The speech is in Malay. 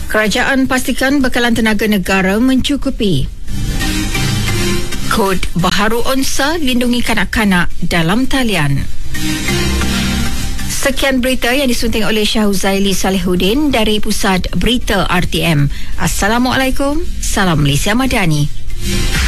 Kerajaan pastikan bekalan tenaga negara mencukupi. Kod baharu Unsa lindungi kanak-kanak dalam talian. Sekian berita yang disunting oleh Syahuzaili Salihuddin dari Pusat Berita RTM. Assalamualaikum. Salam Malaysia Madani.